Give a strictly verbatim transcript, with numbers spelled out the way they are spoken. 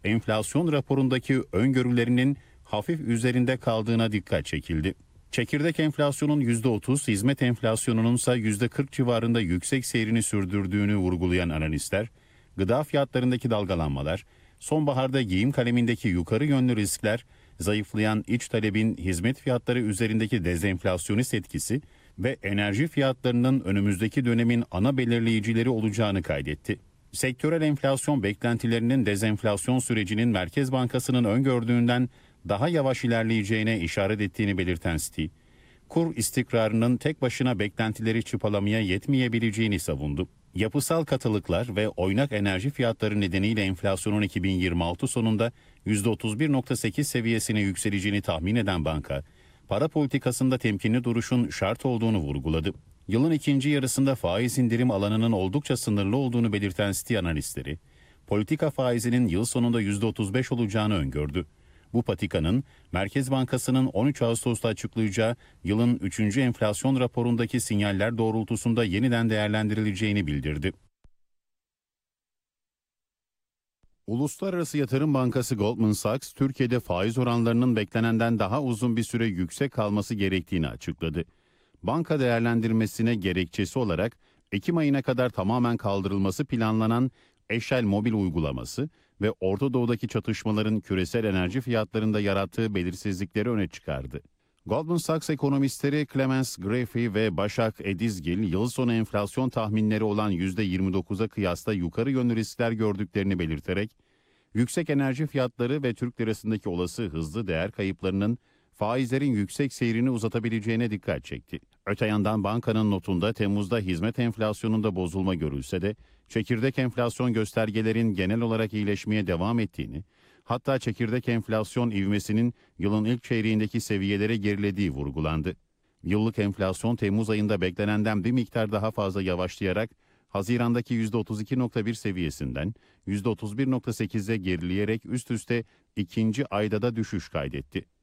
enflasyon raporundaki öngörülerinin hafif üzerinde kaldığına dikkat çekildi. Çekirdek enflasyonun yüzde otuz, hizmet enflasyonunun ise yüzde kırk civarında yüksek seyrini sürdürdüğünü vurgulayan analistler, gıda fiyatlarındaki dalgalanmalar, sonbaharda giyim kalemindeki yukarı yönlü riskler, zayıflayan iç talebin hizmet fiyatları üzerindeki dezenflasyonist etkisi ve enerji fiyatlarının önümüzdeki dönemin ana belirleyicileri olacağını kaydetti. Sektörel enflasyon beklentilerinin dezenflasyon sürecinin Merkez Bankası'nın öngördüğünden daha yavaş ilerleyeceğine işaret ettiğini belirten Citi, kur istikrarının tek başına beklentileri çıpalamaya yetmeyebileceğini savundu. Yapısal katılıklar ve oynak enerji fiyatları nedeniyle enflasyonun iki bin yirmi altı sonunda yüzde otuz bir virgül sekiz seviyesine yükseleceğini tahmin eden banka, para politikasında temkinli duruşun şart olduğunu vurguladı. Yılın ikinci yarısında faiz indirim alanının oldukça sınırlı olduğunu belirten Citi analistleri, politika faizinin yıl sonunda yüzde otuz beş olacağını öngördü. Bu patikanın Merkez Bankası'nın on üç Ağustos'ta açıklayacağı yılın üçüncü enflasyon raporundaki sinyaller doğrultusunda yeniden değerlendirileceğini bildirdi. Uluslararası Yatırım Bankası Goldman Sachs, Türkiye'de faiz oranlarının beklenenden daha uzun bir süre yüksek kalması gerektiğini açıkladı. Banka değerlendirmesine gerekçesi olarak Ekim ayına kadar tamamen kaldırılması planlanan Eşel mobil uygulaması ve Orta Doğu'daki çatışmaların küresel enerji fiyatlarında yarattığı belirsizlikleri öne çıkardı. Goldman Sachs ekonomistleri Clemens Graffy ve Başak Edizgil, yıl sonu enflasyon tahminleri olan yüzde yirmi dokuza kıyasla yukarı yönlü riskler gördüklerini belirterek, yüksek enerji fiyatları ve Türk lirasındaki olası hızlı değer kayıplarının faizlerin yüksek seyrini uzatabileceğine dikkat çekti. Öte yandan bankanın notunda Temmuz'da hizmet enflasyonunda bozulma görülse de çekirdek enflasyon göstergelerin genel olarak iyileşmeye devam ettiğini, hatta çekirdek enflasyon ivmesinin yılın ilk çeyreğindeki seviyelere gerilediği vurgulandı. Yıllık enflasyon Temmuz ayında beklenenden bir miktar daha fazla yavaşlayarak Haziran'daki yüzde otuz iki virgül bir seviyesinden yüzde otuz bir virgül sekize gerileyerek üst üste ikinci ayda da düşüş kaydetti.